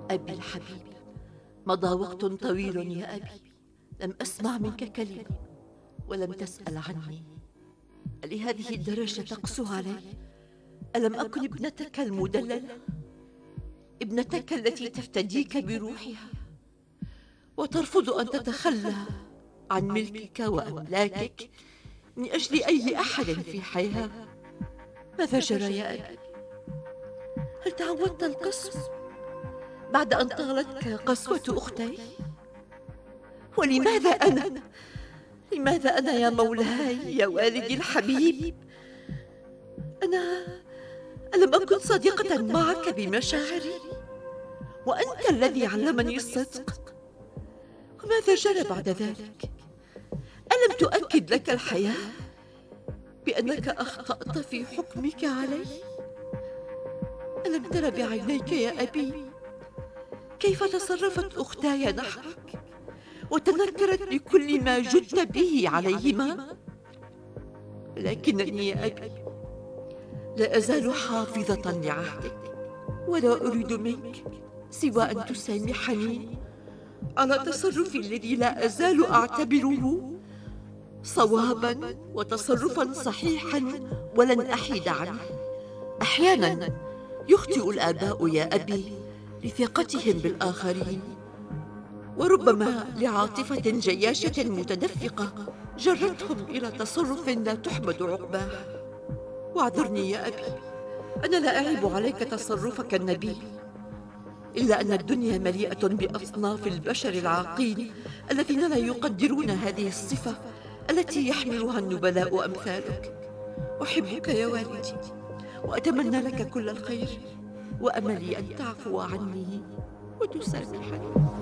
أبي الحبيب، مضى وقت طويل يا أبي، لم أسمع منك كلمة ولم تسأل عني. ألهذه الدرجة تقسو علي؟ ألم أكن ابنتك المدللة، ابنتك التي تفتديك بروحها وترفض أن تتخلى عن ملكك وأملاكك من أجل أي أحد في حياة؟ ماذا جرى يا أبي؟ هل تعودت القسوة بعد أن طالتك قسوة أختي؟ ولماذا أنا؟ لماذا أنا يا مولاي يا والدي الحبيب؟ أنا ألم أكن صديقة معك بمشاعري؟ وأنت الذي علمني الصدق. وماذا جرى بعد ذلك؟ ألم تؤكد لك الحياة بأنك أخطأت في حكمك علي؟ ألم تر بعينيك يا أبي كيف تصرفت أختاي نحوك وتنكرت لكل ما جدت به عليهما؟ لكنني يا أبي لا أزال حافظة لعهدك، ولا أريد منك سوى أن تسامحني على تصرفي الذي لا أزال أعتبره صوابا وتصرفا صحيحا ولن أحيد عنه. أحيانا يخطئ الآباء يا أبي لثقتهم بالآخرين، وربما لعاطفة جياشة متدفقة جرتهم إلى تصرف لا تحمد عقباه. واعذرني يا أبي، أنا لا أعيب عليك تصرفك النبيل، إلا أن الدنيا مليئة بأصناف البشر العاقين الذين لا يقدرون هذه الصفة التي يحملها النبلاء أمثالك. أحبك يا والدي وأتمنى لك كل الخير، وأملي أن تعفو عني وتسامحني.